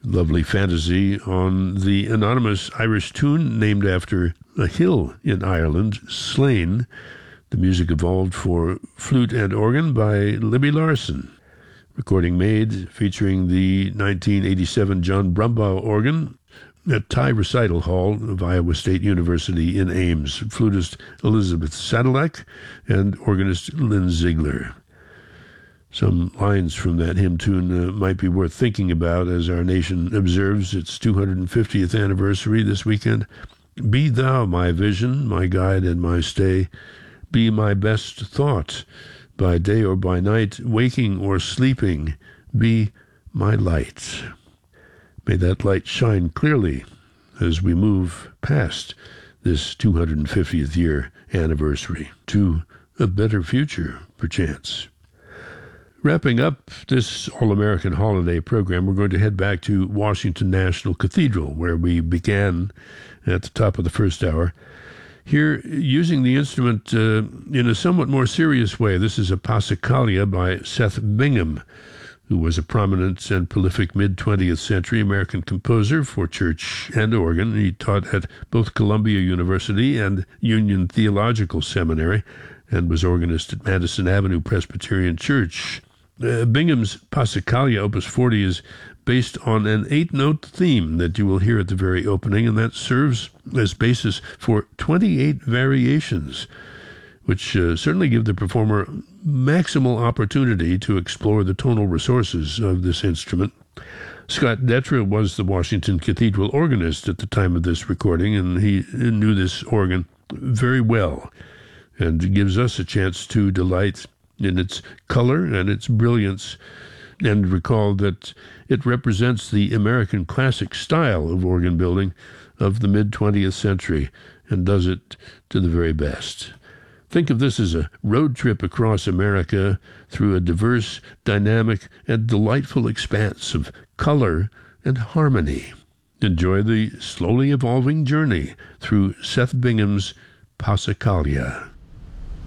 Lovely fantasy on the anonymous Irish tune named after a hill in Ireland, Slane. The music evolved for flute and organ by Libby Larson. Recording made featuring the 1987 John Brumbaugh organ at Thai Recital Hall of Iowa State University in Ames. Flutist Elizabeth Sadilek and organist Lynn Ziegler. Some lines from that hymn tune might be worth thinking about as our nation observes its 250th anniversary this weekend. Be thou my vision, my guide and my stay. Be my best thought, by day or by night, waking or sleeping. Be my light. May that light shine clearly as we move past this 250th year anniversary to a better future, perchance. Wrapping up this All-American Holiday program, we're going to head back to Washington National Cathedral, where we began at the top of the first hour. Here, using the instrument in a somewhat more serious way, this is a Passacaglia by Seth Bingham, who was a prominent and prolific mid-20th century American composer for church and organ. He taught at both Columbia University and Union Theological Seminary and was organist at Madison Avenue Presbyterian Church. Bingham's Passacaglia, Opus 40, is based on an 8-note theme that you will hear at the very opening, and that serves as basis for 28 variations, which certainly give the performer maximal opportunity to explore the tonal resources of this instrument. Scott Detra was the Washington Cathedral organist at the time of this recording, and he knew this organ very well, and gives us a chance to delight in its color and its brilliance, and recall that it represents the American classic style of organ building of the mid-20th century and does it to the very best. Think of this as a road trip across America through a diverse, dynamic, and delightful expanse of color and harmony. Enjoy the slowly evolving journey through Seth Bingham's Passacaglia.